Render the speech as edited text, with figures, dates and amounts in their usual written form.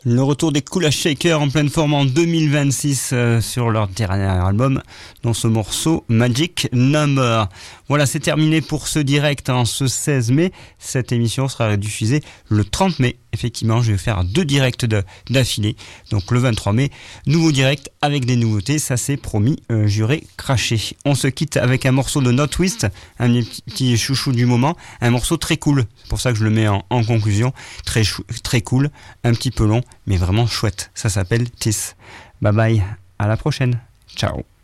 Le retour des Kula Shaker en pleine forme en 2026 sur leur dernier album, dans ce morceau Magic Number. Voilà, c'est terminé pour ce direct ce 16 mai. Cette émission sera diffusée le 30 mai. Effectivement, je vais faire 2 directs d'affilée. Donc le 23 mai, nouveau direct avec des nouveautés. Ça c'est promis, juré, craché. On se quitte avec un morceau de No Twist, un petit chouchou du moment. Un morceau très cool. C'est pour ça que je le mets en conclusion. Très cool, un petit peu long, mais vraiment chouette. Ça s'appelle Tis. Bye bye, à la prochaine. Ciao.